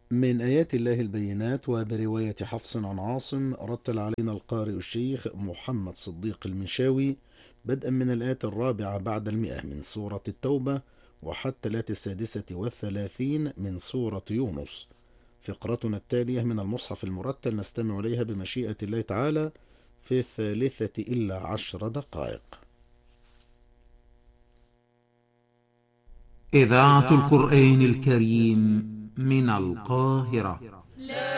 من آيات الله البينات. وبرواية حفص عن عاصم رتل علينا القارئ الشيخ محمد صديق المنشاوي بدءا من الآية 4 بعد 100 من سورة التوبة وحتى الآية 36 من سورة يونس. فقرتنا التالية من المصحف المرتل نستمع إليها بمشيئة الله تعالى في 3 إلى 10 دقائق. إذاعة القرآن الكريم من القاهرة.